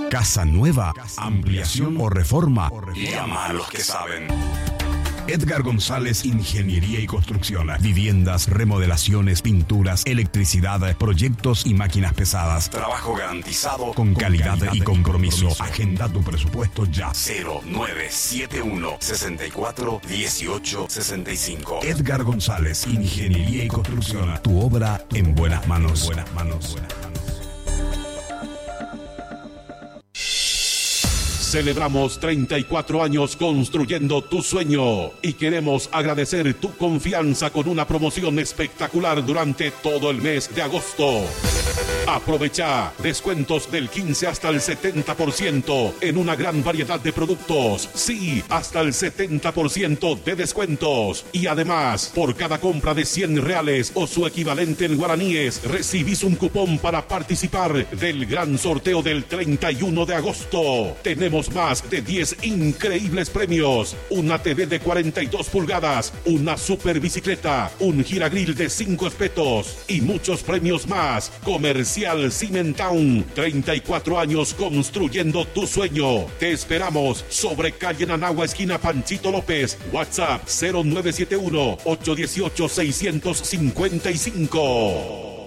Casa nueva, ampliación o reforma. Llama a los que saben. Edgar González Ingeniería y Construcción. Viviendas, remodelaciones, pinturas, electricidad, proyectos y máquinas pesadas. Trabajo garantizado con calidad y compromiso. Agenda tu presupuesto ya. 0971 64 18 65. Edgar González Ingeniería y Construcción. Tu obra en buenas manos. Buenas manos. Celebramos 34 años construyendo tu sueño y queremos agradecer tu confianza con una promoción espectacular durante todo el mes de agosto. Aprovecha descuentos del 15 hasta el 70% en una gran variedad de productos. Sí, hasta el 70% de descuentos. Y además, por cada compra de 100 reales o su equivalente en guaraníes, recibís un cupón para participar del gran sorteo del 31 de agosto. Tenemos más de 10 increíbles premios: una TV de 42 pulgadas, una super bicicleta, un giragril de 5 espetos y muchos premios más. Comercial Cimentown, 34 años construyendo tu sueño. Te esperamos sobre calle Nanagua, esquina Panchito López. WhatsApp 0971 818 655.